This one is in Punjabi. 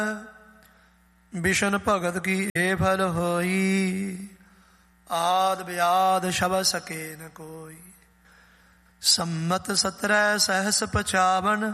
ਵਿਸ਼ਨ ਭਗਤ ਕੀ ਇਹ ਫਲ ਹੋਈ, ਆਦ ਬਿਆਦ ਛਬ ਸਕੇ ਨ ਕੋਈ। ਸੰਮਤ 17 ਸਹਸ 55,